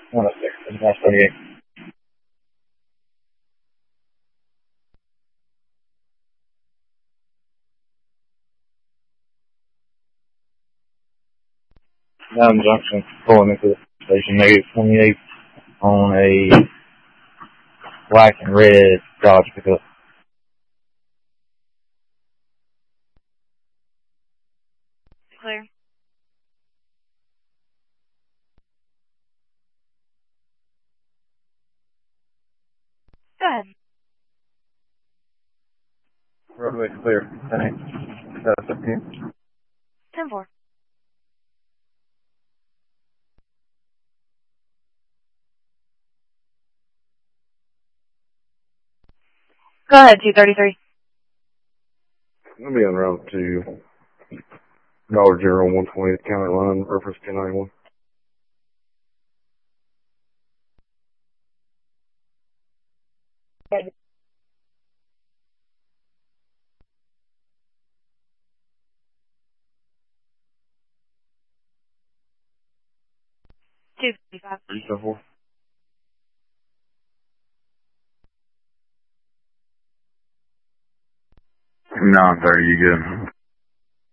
One up there. That's 38. Down Junction, pulling into the station, negative 28 on a black and red Dodge pickup. Clear. Go ahead. Roadway clear. Thanks. That's up to you. 10-4. Go ahead, 233. I'll be on route to Dollar General 120th County Line, reference 1091. Two 55. 374. 930, you good?